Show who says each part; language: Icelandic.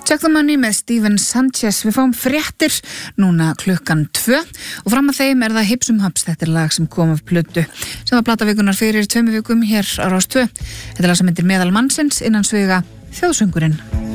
Speaker 1: Check the Money með Steven Sanchez. Við fáum fréttir núna klukkan 2 og fram að þeim það Hipsum Haps. Þetta lag sem kom af plötu sem var platavikunar fyrir 2 vikum hér á Rás 2. Þetta lag sem myndir meðal mannsins innan sviga þjóðsöngurinn.